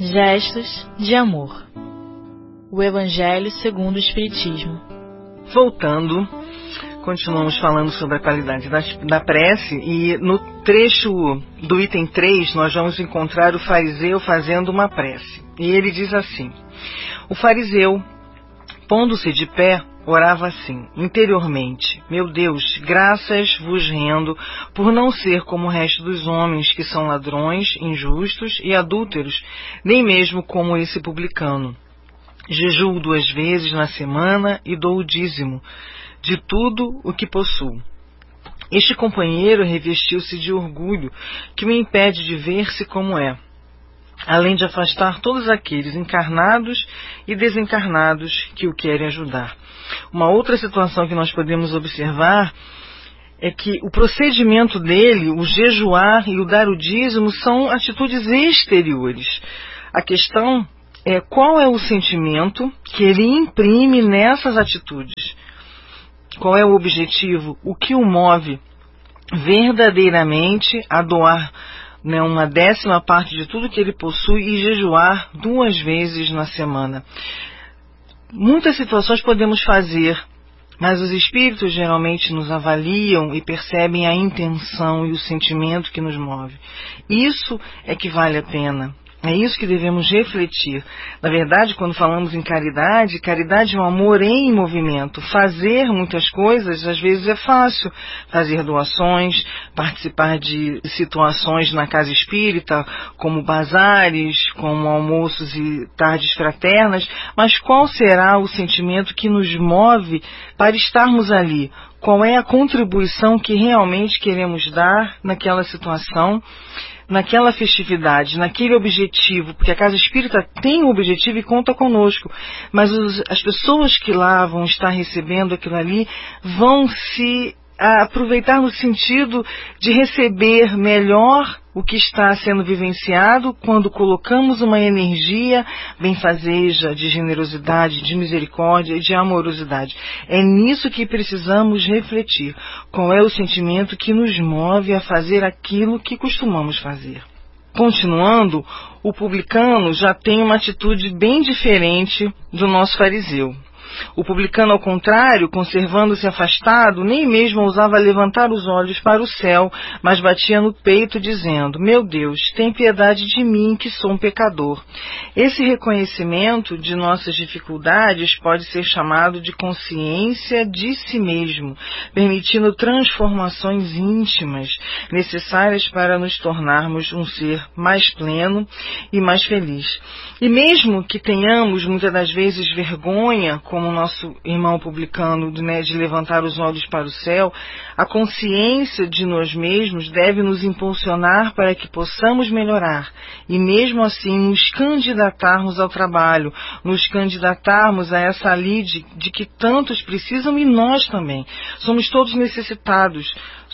Gestos de amor. O Evangelho segundo o Espiritismo. Voltando, continuamos falando sobre a qualidade da prece, e no trecho do item 3 nós vamos encontrar o fariseu fazendo uma prece. E ele diz assim: o fariseu, pondo-se de pé, orava assim, interiormente: meu Deus, graças vos rendo por não ser como o resto dos homens, que são ladrões, injustos e adúlteros, nem mesmo como esse publicano. Jejuo 2 vezes na semana e dou o dízimo de tudo o que possuo. Este companheiro revestiu-se de orgulho que me impede de ver-se como é, além de afastar todos aqueles encarnados e desencarnados que o querem ajudar. Uma outra situação que nós podemos observar é que o procedimento dele, o jejuar e o dar o dízimo, são atitudes exteriores. A questão é qual é o sentimento que ele imprime nessas atitudes. Qual é o objetivo? O que o move verdadeiramente a doar uma 10ª parte de tudo que ele possui e jejuar 2 vezes na semana. Muitas situações podemos fazer, mas os espíritos geralmente nos avaliam e percebem a intenção e o sentimento que nos move. Isso é que vale a pena. É isso que devemos refletir. Na verdade, quando falamos em caridade, caridade é um amor em movimento. Fazer muitas coisas, às vezes, é fácil. Fazer doações, participar de situações na casa espírita, como bazares, como almoços e tardes fraternas. Mas qual será o sentimento que nos move para estarmos ali? Qual é a contribuição que realmente queremos dar naquela situação, naquela festividade, naquele objetivo? Porque a Casa Espírita tem um objetivo e conta conosco, mas as pessoas que lá vão estar recebendo aquilo ali vão se aproveitar no sentido de receber melhor o que está sendo vivenciado quando colocamos uma energia benfazeja, de generosidade, de misericórdia e de amorosidade. É nisso que precisamos refletir. Qual é o sentimento que nos move a fazer aquilo que costumamos fazer? Continuando, o publicano já tem uma atitude bem diferente do nosso fariseu. O publicano, ao contrário, conservando-se afastado, nem mesmo ousava levantar os olhos para o céu, mas batia no peito, dizendo: meu Deus, tem piedade de mim, que sou um pecador. Esse reconhecimento de nossas dificuldades pode ser chamado de consciência de si mesmo, permitindo transformações íntimas necessárias para nos tornarmos um ser mais pleno e mais feliz. E mesmo que tenhamos muitas das vezes vergonha, como o nosso irmão publicano, de levantar os olhos para o céu, a consciência de nós mesmos deve nos impulsionar para que possamos melhorar e mesmo assim nos candidatarmos ao trabalho, nos candidatarmos a essa lide de que tantos precisam e nós também. Somos todos necessitados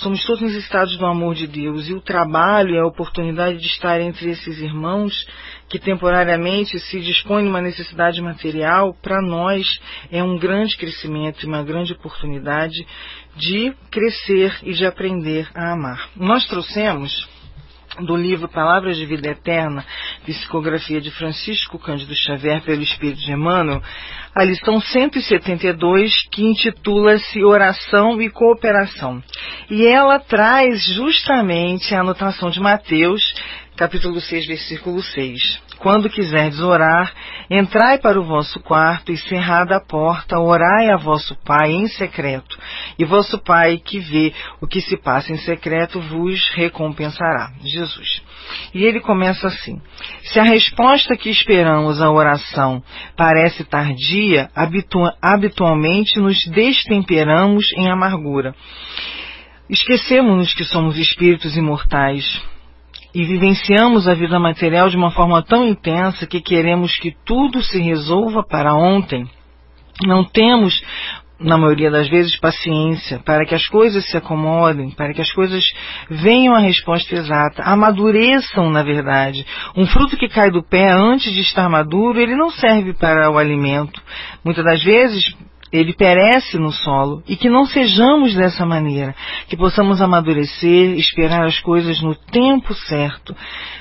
do amor de Deus, e o trabalho é a oportunidade de estar entre esses irmãos que temporariamente se dispõem de uma necessidade material. Para nós é um grande crescimento e uma grande oportunidade de crescer e de aprender a amar. Nós trouxemos do livro Palavras de Vida Eterna, psicografia de Francisco Cândido Xavier pelo Espírito de Emmanuel, a lição 172, que intitula-se Oração e Cooperação. E ela traz justamente a anotação de Mateus, capítulo 6, versículo 6. Quando quiserdes orar, entrai para o vosso quarto e, cerrada a porta, orai a vosso Pai em secreto. E vosso Pai, que vê o que se passa em secreto, vos recompensará. Jesus. E ele começa assim: se a resposta que esperamos à oração parece tardia, habitualmente nos destemperamos em amargura. Esquecemos-nos que somos espíritos imortais e vivenciamos a vida material de uma forma tão intensa que queremos que tudo se resolva para ontem. Não temos, na maioria das vezes, paciência para que as coisas se acomodem, para que as coisas venham à resposta exata, amadureçam, na verdade. Um fruto que cai do pé antes de estar maduro, ele não serve para o alimento. Muitas das vezes ele perece no solo, e que não sejamos dessa maneira, que possamos amadurecer, esperar as coisas no tempo certo.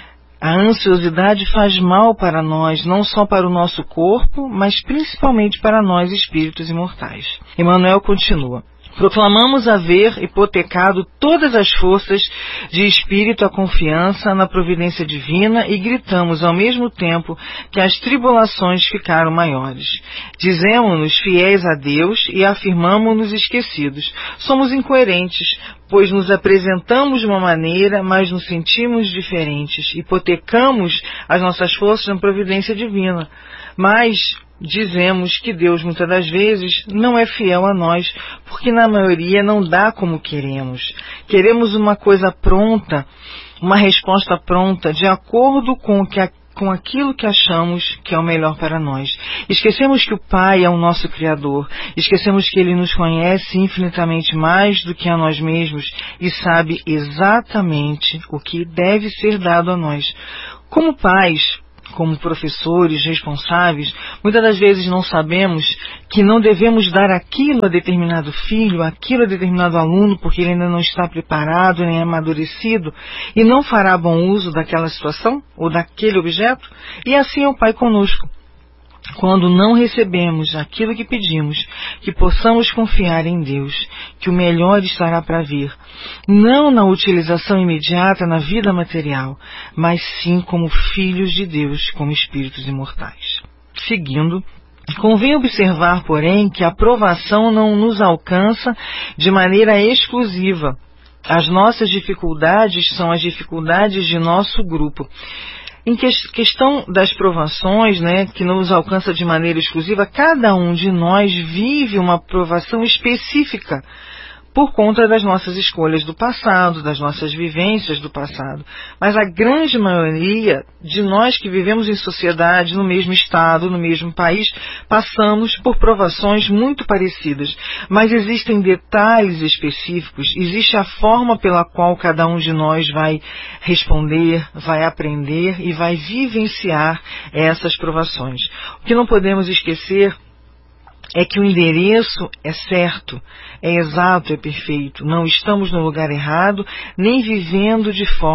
A ansiosidade faz mal para nós, não só para o nosso corpo, mas principalmente para nós, espíritos imortais. Emmanuel continua. Proclamamos haver hipotecado todas as forças de espírito à confiança na providência divina e gritamos ao mesmo tempo que as tribulações ficaram maiores. Dizemos-nos fiéis a Deus e afirmamos-nos esquecidos. Somos incoerentes, pois nos apresentamos de uma maneira, mas nos sentimos diferentes. Hipotecamos as nossas forças na providência divina, mas dizemos que Deus muitas das vezes não é fiel a nós, porque na maioria não dá como queremos. Queremos uma coisa pronta, uma resposta pronta, de acordo com aquilo que achamos que é o melhor para nós. Esquecemos que o Pai é o nosso Criador. Esquecemos que Ele nos conhece infinitamente mais do que a nós mesmos e sabe exatamente o que deve ser dado a nós. Como pais, como professores responsáveis, muitas das vezes não sabemos que não devemos dar aquilo a determinado filho, aquilo a determinado aluno, porque ele ainda não está preparado, nem amadurecido, e não fará bom uso daquela situação ou daquele objeto. E assim é o Pai conosco. Quando não recebemos aquilo que pedimos, que possamos confiar em Deus, que o melhor estará para vir, não na utilização imediata na vida material, mas sim como filhos de Deus, como espíritos imortais. Seguindo, convém observar, porém, que a provação não nos alcança de maneira exclusiva. As nossas dificuldades são as dificuldades de nosso grupo. Em questão das provações, que nos alcança de maneira exclusiva, cada um de nós vive uma provação específica por conta das nossas escolhas do passado, das nossas vivências do passado. Mas a grande maioria de nós que vivemos em sociedade, no mesmo estado, no mesmo país, passamos por provações muito parecidas. Mas existem detalhes específicos, existe a forma pela qual cada um de nós vai responder, vai aprender e vai vivenciar essas provações. O que não podemos esquecer é que o endereço é certo, é exato, é perfeito. Não estamos no lugar errado, nem vivendo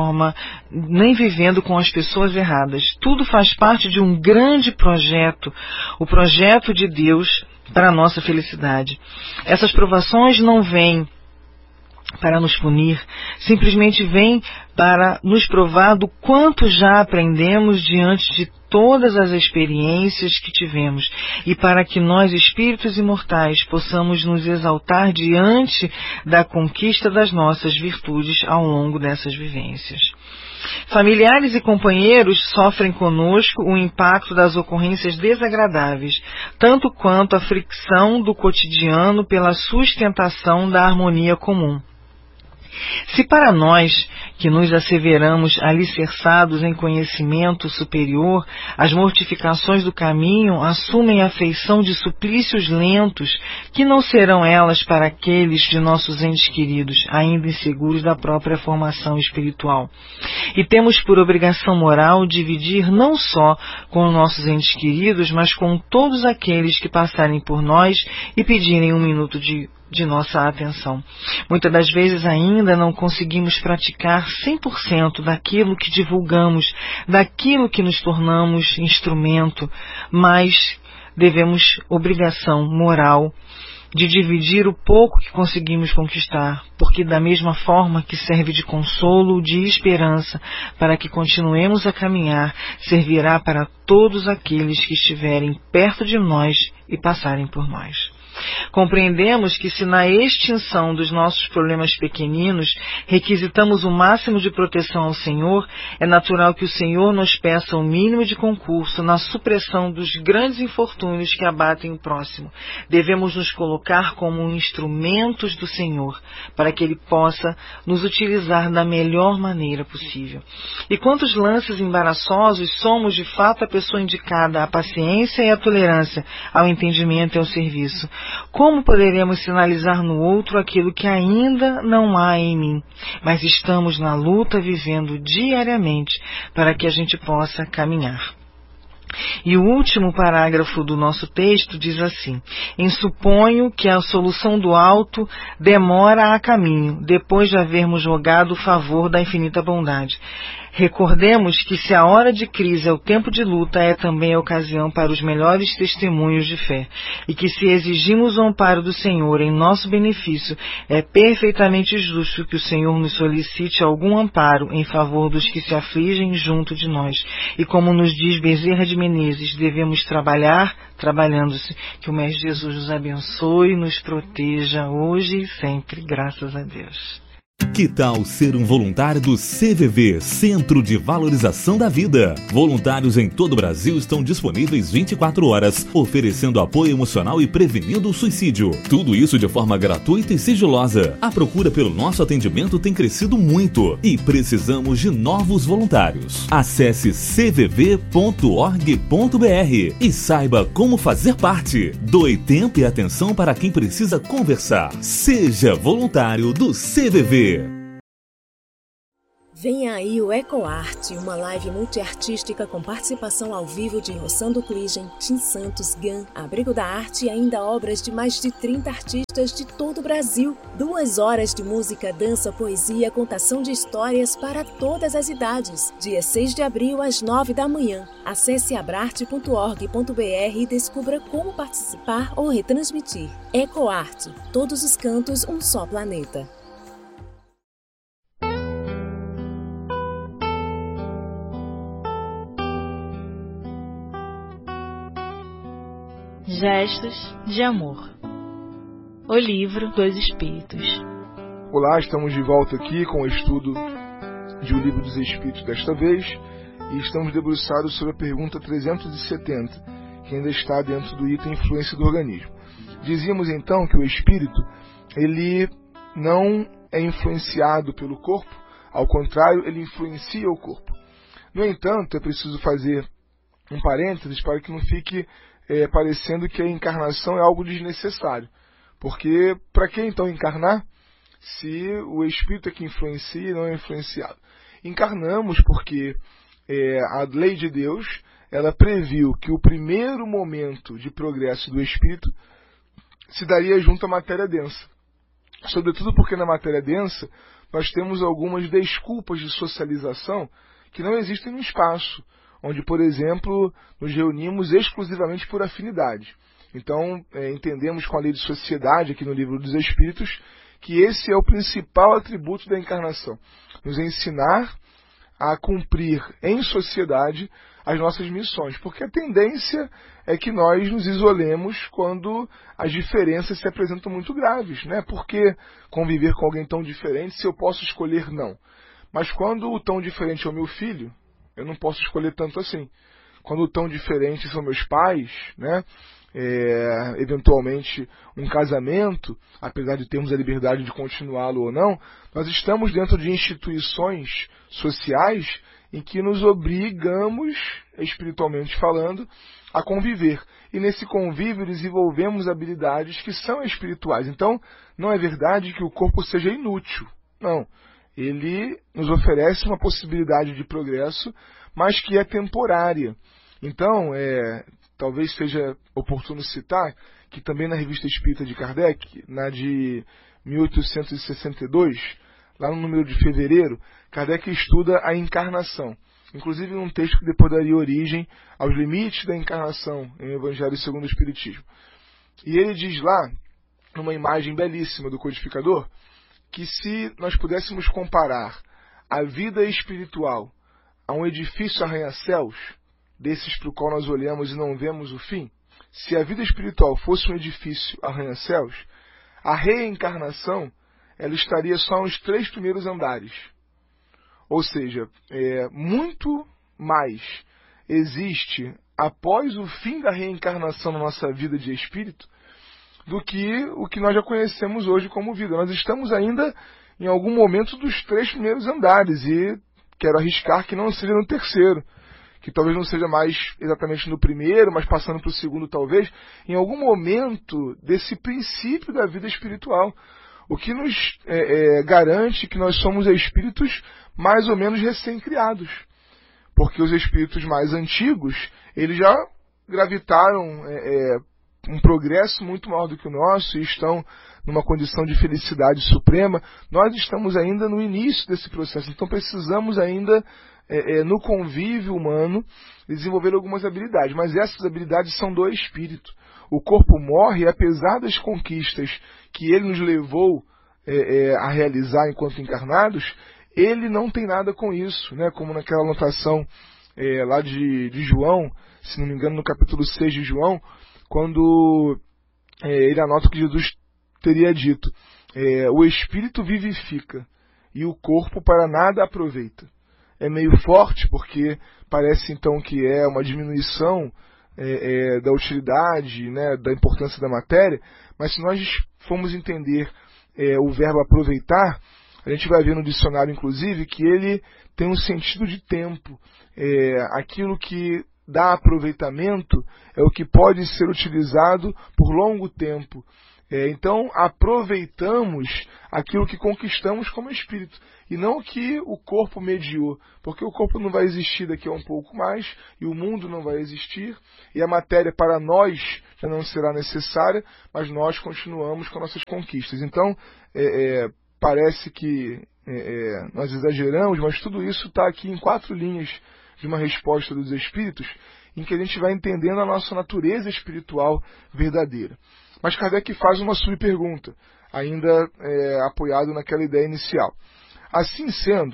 com as pessoas erradas. Tudo faz parte de um grande projeto, o projeto de Deus para a nossa felicidade. Essas provações não vêm para nos punir, simplesmente vêm para nos provar do quanto já aprendemos diante de todas as experiências que tivemos e para que nós, espíritos imortais, possamos nos exaltar diante da conquista das nossas virtudes ao longo dessas vivências. Familiares e companheiros sofrem conosco o impacto das ocorrências desagradáveis, tanto quanto a fricção do cotidiano pela sustentação da harmonia comum. Se para nós, que nos asseveramos alicerçados em conhecimento superior, as mortificações do caminho assumem a feição de suplícios lentos, que não serão elas para aqueles de nossos entes queridos, ainda inseguros da própria formação espiritual. E temos por obrigação moral dividir não só com nossos entes queridos, mas com todos aqueles que passarem por nós e pedirem um minuto de nossa atenção. Muitas das vezes ainda não conseguimos praticar 100% daquilo que divulgamos, daquilo que nos tornamos instrumento, mas devemos obrigação moral de dividir o pouco que conseguimos conquistar, porque da mesma forma que serve de consolo, de esperança, para que continuemos a caminhar, servirá para todos aqueles que estiverem perto de nós e passarem por nós. Compreendemos que se na extinção dos nossos problemas pequeninos requisitamos o máximo de proteção ao Senhor, é natural que o Senhor nos peça o mínimo de concurso na supressão dos grandes infortúnios que abatem o próximo. Devemos nos colocar como instrumentos do Senhor, para que Ele possa nos utilizar da melhor maneira possível. E quantos lances embaraçosos somos de fato a pessoa indicada à paciência e à tolerância, ao entendimento e ao serviço. Como poderemos sinalizar no outro aquilo que ainda não há em mim? Mas estamos na luta, vivendo diariamente, para que a gente possa caminhar. E o último parágrafo do nosso texto diz assim: suponho que a solução do alto demora a caminho, depois de havermos rogado o favor da infinita bondade. Recordemos que se a hora de crise é o tempo de luta, é também a ocasião para os melhores testemunhos de fé, e que se exigimos o amparo do Senhor em nosso benefício, é perfeitamente justo que o Senhor nos solicite algum amparo em favor dos que se afligem junto de nós. E como nos diz Bezerra de Menezes, devemos trabalhar, trabalhando-se. Que o Mestre Jesus nos abençoe e nos proteja hoje e sempre, graças a Deus. Que tal ser um voluntário do CVV, Centro de Valorização da Vida? Voluntários em todo o Brasil estão disponíveis 24 horas, oferecendo apoio emocional e prevenindo o suicídio. Tudo isso de forma gratuita e sigilosa. A procura pelo nosso atendimento tem crescido muito e precisamos de novos voluntários. Acesse cvv.org.br e saiba como fazer parte. Doe tempo e atenção para quem precisa conversar. Seja voluntário do CVV. Venha aí o EcoArt, uma live multiartística com participação ao vivo de Rossando Cligem, Tim Santos, GAN, Abrigo da Arte e ainda obras de mais de 30 artistas de todo o Brasil. 2 horas de música, dança, poesia, contação de histórias para todas as idades. Dia 6 de abril, às 9 da manhã. Acesse abrarte.org.br e descubra como participar ou retransmitir. EcoArt, todos os cantos, um só planeta. Gestos de Amor. O Livro dos Espíritos. Olá, estamos de volta aqui com o estudo de O Livro dos Espíritos desta vez e estamos debruçados sobre a pergunta 370, que ainda está dentro do item Influência do Organismo. Dizíamos então que o espírito, ele não é influenciado pelo corpo, ao contrário, ele influencia o corpo. No entanto, é preciso fazer um parênteses para que não fique parecendo que a encarnação é algo desnecessário. Porque, para que então encarnar, se o espírito é que influencia e não é influenciado? Encarnamos porque a lei de Deus, ela previu que o primeiro momento de progresso do espírito se daria junto à matéria densa. Sobretudo porque na matéria densa nós temos algumas desculpas de socialização que não existem no espaço, onde, por exemplo, nos reunimos exclusivamente por afinidade. Então, entendemos com a lei de sociedade, aqui no Livro dos Espíritos, que esse é o principal atributo da encarnação. Nos ensinar a cumprir em sociedade as nossas missões. Porque a tendência é que nós nos isolemos quando as diferenças se apresentam muito graves, né? Por que conviver com alguém tão diferente se eu posso escolher não? Mas quando o tão diferente é o meu filho, eu não posso escolher tanto assim. Quando tão diferentes são meus pais, né? Eventualmente um casamento, apesar de termos a liberdade de continuá-lo ou não, nós estamos dentro de instituições sociais em que nos obrigamos, espiritualmente falando, a conviver. E nesse convívio desenvolvemos habilidades que são espirituais. Então, não é verdade que o corpo seja inútil. Não. Ele nos oferece uma possibilidade de progresso, mas que é temporária. Então, talvez seja oportuno citar que também na Revista Espírita de Kardec, na de 1862, lá no número de fevereiro, Kardec estuda a encarnação. Inclusive num texto que depois daria origem aos limites da encarnação em Evangelho segundo o Espiritismo. E ele diz lá, numa imagem belíssima do codificador, que se nós pudéssemos comparar a vida espiritual a um edifício arranha-céus, desses para o qual nós olhamos e não vemos o fim, se a vida espiritual fosse um edifício arranha-céus, a reencarnação ela estaria só nos 3 primeiros andares. Ou seja, muito mais existe após o fim da reencarnação na nossa vida de espírito do que o que nós já conhecemos hoje como vida. Nós estamos ainda em algum momento dos 3 primeiros andares e quero arriscar que não seja no terceiro, que talvez não seja mais exatamente no primeiro, mas passando para o segundo talvez, em algum momento desse princípio da vida espiritual. O que nos garante que nós somos espíritos mais ou menos recém-criados. Porque os espíritos mais antigos, eles já gravitaram um progresso muito maior do que o nosso e estão numa condição de felicidade suprema. Nós estamos ainda no início desse processo, então precisamos ainda no convívio humano, desenvolveram algumas habilidades, mas essas habilidades são do espírito. O corpo morre, apesar das conquistas que ele nos levou a realizar enquanto encarnados, ele não tem nada com isso, né? Como naquela anotação lá de João, se não me engano, no capítulo 6 de João, quando ele anota que Jesus teria dito: o espírito vivifica e o corpo para nada aproveita. É meio forte, porque parece então que é uma diminuição da utilidade, né, da importância da matéria, mas se nós formos entender o verbo aproveitar, a gente vai ver no dicionário, inclusive, que ele tem um sentido de tempo. Aquilo que dá aproveitamento é o que pode ser utilizado por longo tempo. Então, aproveitamos aquilo que conquistamos como espírito, e não o que o corpo mediou, porque o corpo não vai existir daqui a um pouco mais, e o mundo não vai existir, e a matéria para nós já não será necessária, mas nós continuamos com nossas conquistas. Então, parece que nós exageramos, mas tudo isso está aqui em 4 linhas de uma resposta dos espíritos, em que a gente vai entendendo a nossa natureza espiritual verdadeira. Mas Kardec faz uma subpergunta, ainda apoiado naquela ideia inicial. Assim sendo,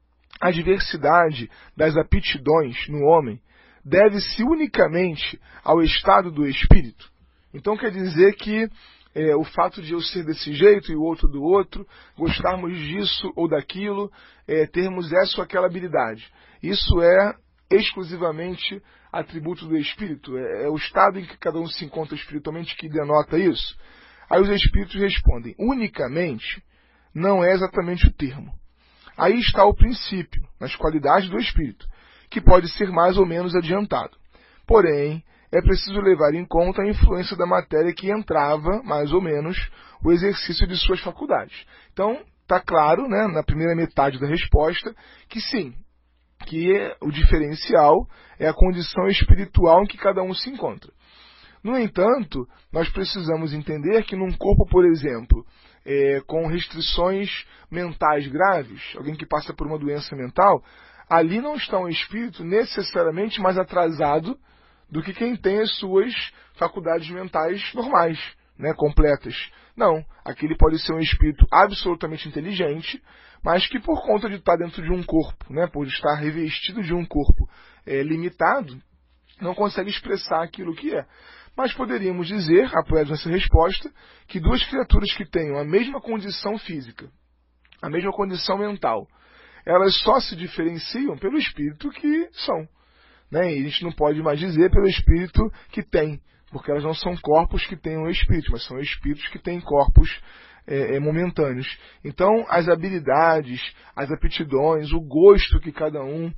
a diversidade das aptidões no homem deve-se unicamente ao estado do espírito? Então quer dizer que o fato de eu ser desse jeito e o outro do outro, gostarmos disso ou daquilo, termos essa ou aquela habilidade, isso é exclusivamente atributo do espírito? É o estado em que cada um se encontra espiritualmente que denota isso? Aí os espíritos respondem: unicamente não é exatamente o termo. Aí está o princípio, nas qualidades do espírito, que pode ser mais ou menos adiantado. Porém, é preciso levar em conta a influência da matéria que entrava, mais ou menos, o exercício de suas faculdades. Então, está claro, né, na primeira metade da resposta, que sim, que o diferencial é a condição espiritual em que cada um se encontra. No entanto, nós precisamos entender que num corpo, por exemplo, com restrições mentais graves, alguém que passa por uma doença mental, ali não está um espírito necessariamente mais atrasado do que quem tem as suas faculdades mentais normais, né, completas. Não, aquele pode ser um espírito absolutamente inteligente, mas que por conta de estar dentro de um corpo, né, por estar revestido de um corpo limitado, não consegue expressar aquilo que é. Mas poderíamos dizer, apoiado nessa resposta, que 2 criaturas que tenham a mesma condição física, a mesma condição mental, elas só se diferenciam pelo espírito que são. Né? E a gente não pode mais dizer pelo espírito que tem, porque elas não são corpos que têm um espírito, mas são espíritos que têm corpos momentâneos. Então, as habilidades, as aptidões, o gosto que cada um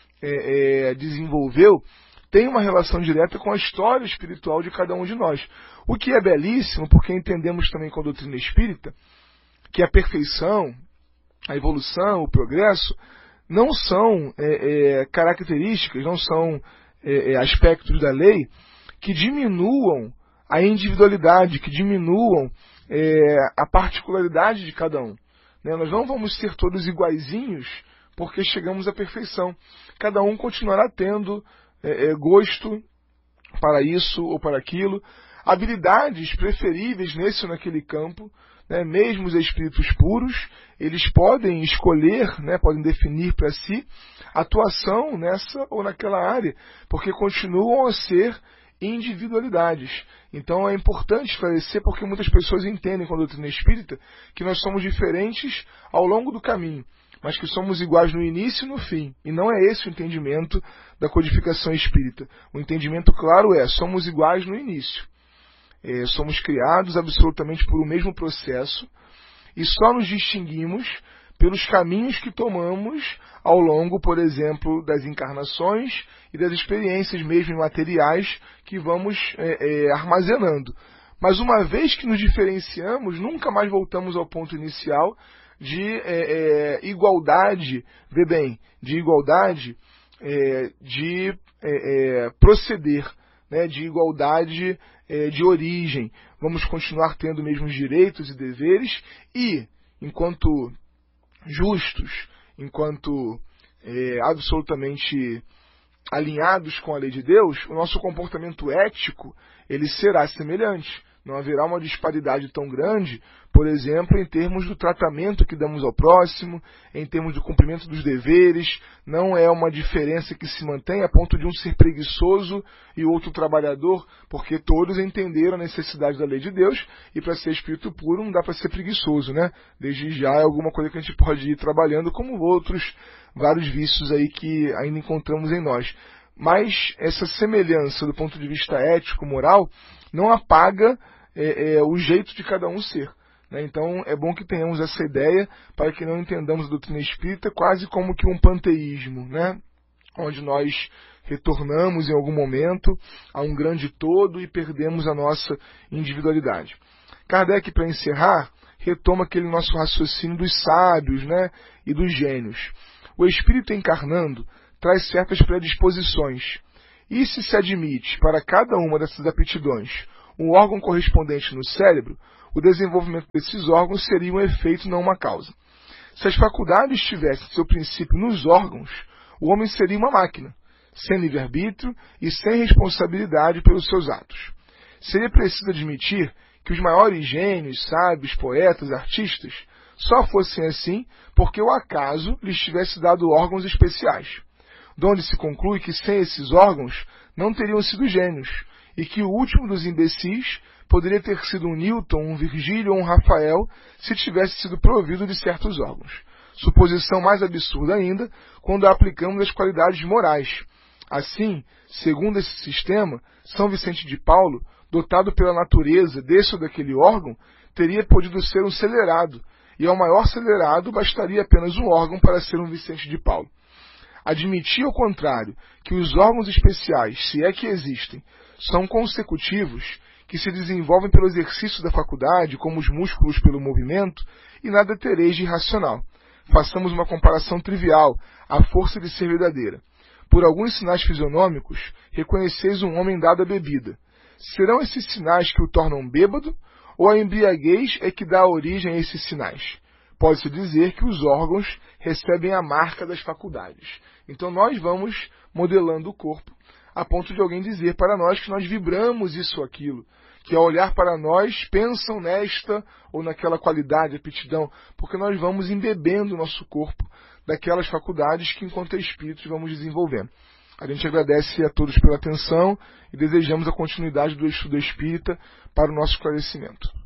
desenvolveu, tem uma relação direta com a história espiritual de cada um de nós. O que é belíssimo, porque entendemos também com a doutrina espírita que a perfeição, a evolução, o progresso, não são características, não são aspectos da lei que diminuam a individualidade, que diminuam a particularidade de cada um. Né? Nós não vamos ser todos iguaizinhos porque chegamos à perfeição. Cada um continuará tendo gosto para isso ou para aquilo, habilidades preferíveis nesse ou naquele campo, né? Mesmo os espíritos puros, eles podem escolher, né? Podem definir para si atuação nessa ou naquela área, porque continuam a ser individualidades. Então é importante esclarecer, porque muitas pessoas entendem com a doutrina espírita que nós somos diferentes ao longo do caminho, mas que somos iguais no início e no fim. E não é esse o entendimento da codificação espírita. O entendimento claro somos iguais no início. Somos criados absolutamente por o mesmo processo e só nos distinguimos pelos caminhos que tomamos ao longo, por exemplo, das encarnações e das experiências mesmo imateriais que vamos armazenando. Mas uma vez que nos diferenciamos, nunca mais voltamos ao ponto inicial de igualdade, vê bem, de igualdade de proceder, né, de igualdade de origem. Vamos continuar tendo os mesmos direitos e deveres e, enquanto justos, enquanto absolutamente alinhados com a lei de Deus, o nosso comportamento ético ele será semelhante. Não haverá uma disparidade tão grande, por exemplo, em termos do tratamento que damos ao próximo, em termos do cumprimento dos deveres. Não é uma diferença que se mantém a ponto de um ser preguiçoso e outro trabalhador, porque todos entenderam a necessidade da lei de Deus, e para ser espírito puro não dá para ser preguiçoso, né? Desde já é alguma coisa que a gente pode ir trabalhando, como outros vários vícios aí que ainda encontramos em nós. Mas essa semelhança do ponto de vista ético, moral, não apaga o jeito de cada um ser. Né? Então é bom que tenhamos essa ideia para que não entendamos a doutrina espírita quase como que um panteísmo, né? Onde nós retornamos em algum momento a um grande todo e perdemos a nossa individualidade. Kardec, para encerrar, retoma aquele nosso raciocínio dos sábios, né? E dos gênios. O espírito encarnando traz certas predisposições, e se admite para cada uma dessas aptidões um órgão correspondente no cérebro, o desenvolvimento desses órgãos seria um efeito, não uma causa. Se as faculdades tivessem seu princípio nos órgãos, o homem seria uma máquina, sem livre-arbítrio e sem responsabilidade pelos seus atos. Seria preciso admitir que os maiores gênios, sábios, poetas, artistas, só fossem assim porque o acaso lhes tivesse dado órgãos especiais, donde se conclui que sem esses órgãos não teriam sido gênios, e que o último dos imbecis poderia ter sido um Newton, um Virgílio ou um Rafael se tivesse sido provido de certos órgãos. Suposição mais absurda ainda quando a aplicamos às qualidades morais. Assim, segundo esse sistema, São Vicente de Paulo, dotado pela natureza desse ou daquele órgão, teria podido ser um celerado, e ao maior celerado bastaria apenas um órgão para ser um Vicente de Paulo. Admitir, ao contrário, que os órgãos especiais, se é que existem, são consecutivos, que se desenvolvem pelo exercício da faculdade, como os músculos pelo movimento, e nada tereis de irracional. Façamos uma comparação trivial, à força de ser verdadeira. Por alguns sinais fisionômicos, reconheceis um homem dado à bebida. Serão esses sinais que o tornam bêbado, ou a embriaguez é que dá origem a esses sinais? Pode-se dizer que os órgãos recebem a marca das faculdades. Então nós vamos modelando o corpo, a ponto de alguém dizer para nós que nós vibramos isso ou aquilo, que ao olhar para nós pensam nesta ou naquela qualidade, aptidão, porque nós vamos embebendo o nosso corpo daquelas faculdades que, enquanto espíritos, vamos desenvolvendo. A gente agradece a todos pela atenção e desejamos a continuidade do estudo espírita para o nosso esclarecimento.